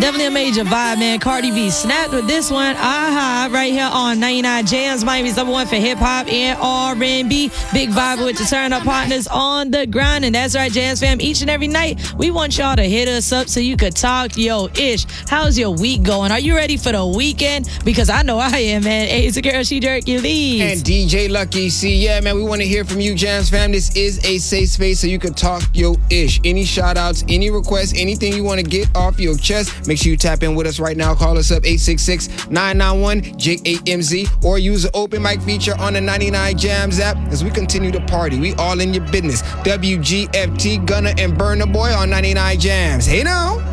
Definitely a major vibe, man. Cardi B snapped with this one. Aha, right here on 99 Jams, Miami's number one for hip hop and R&B. Big vibe with your turn up partners on the grind. And that's right, Jams fam. Each and every night, we want y'all to hit us up so you could talk yo ish. How's your week going? Are you ready for the weekend? Because I know I am, man. Hey, it's a girl, she jerky leads. And DJ Lucky C. Yeah, man, we want to hear from you, Jams fam. This is a safe space so you could talk yo ish. Any shout outs, any requests, anything you want to get off your chest, make sure you tap in with us right now. Call us up 866-991-JAMZ or use the open mic feature on the 99 Jams app as we continue to party. We all in your business. WGFT, Gunna and Burna Boy on 99 Jams. Hey now.